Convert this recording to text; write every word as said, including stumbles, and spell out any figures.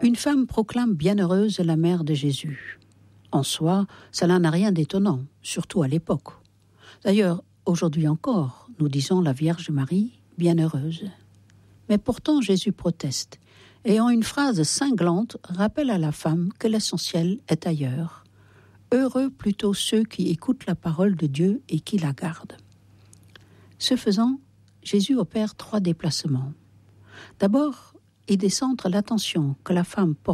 Une femme proclame bienheureuse la mère de Jésus. En soi, cela n'a rien d'étonnant, surtout à l'époque. D'ailleurs, aujourd'hui encore, nous disons la Vierge Marie bienheureuse. Mais pourtant Jésus proteste, et en une phrase cinglante rappelle à la femme que l'essentiel est ailleurs. Heureux plutôt ceux qui écoutent la parole de Dieu et qui la gardent. Ce faisant, Jésus opère trois déplacements. D'abord, il décentre l'attention que la femme porte